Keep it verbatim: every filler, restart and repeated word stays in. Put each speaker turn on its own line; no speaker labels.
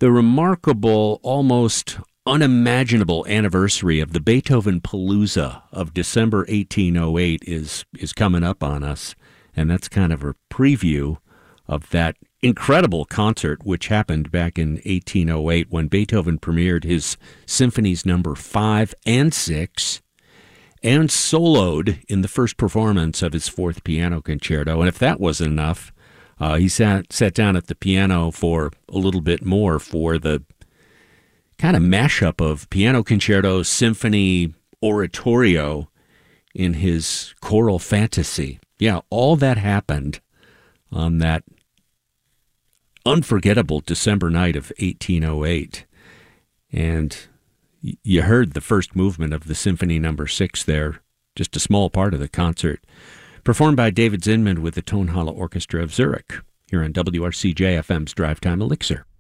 the remarkable, almost unimaginable anniversary of the Beethoven Palooza of December eighteen oh eight is is coming up on us, and that's kind of a preview of that incredible concert which happened back in eighteen oh eight when Beethoven premiered his symphonies number five and six and soloed in the first performance of his fourth piano concerto. And if that wasn't enough, uh, he sat sat down at the piano for a little bit more for the kind of mashup of piano concerto, symphony, oratorio in his choral fantasy. Yeah, all that happened on that unforgettable December night of eighteen oh eight. And you heard the first movement of the Symphony Number Six there, just a small part of the concert, performed by David Zinman with the Tonhalle Orchestra of Zurich, here on W R C J F M's Drive Time Elixir.